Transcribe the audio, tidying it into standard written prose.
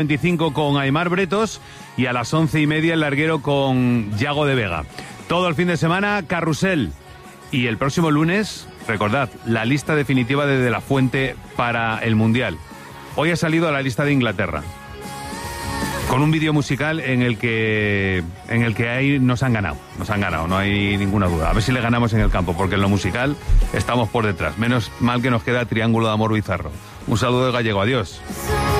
25 con Aimar Bretos y a las 11:30 el larguero con Yago de Vega. Todo el fin de semana, carrusel. Y el próximo lunes, recordad, la lista definitiva de La Fuente para el Mundial. Hoy ha salido a la lista de Inglaterra, con un vídeo musical en el que ahí nos han ganado, no hay ninguna duda. A ver si le ganamos en el campo, porque en lo musical estamos por detrás. Menos mal que nos queda Triángulo de Amor Bizarro. Un saludo de Gallego, adiós.